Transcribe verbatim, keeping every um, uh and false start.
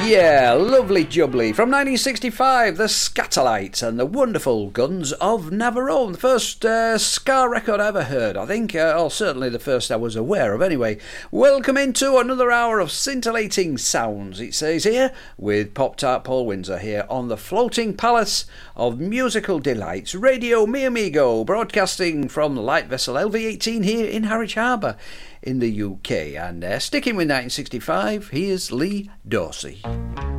Yeah, lovely jubbly. From nineteen sixty-five, the Scatterlights and the wonderful Guns of Navarone. The first uh, ska record I ever heard, I think. Uh, or certainly the first I was aware of, anyway. Welcome into another hour of scintillating sounds, it says here, with Pop-Tart Paul Windsor here on the floating palace of musical delights. Radio Mi Amigo, broadcasting from the light vessel L V eighteen here in Harwich Harbour in the U K. And uh, sticking with nineteen sixty-five, here's Lee Dorsey.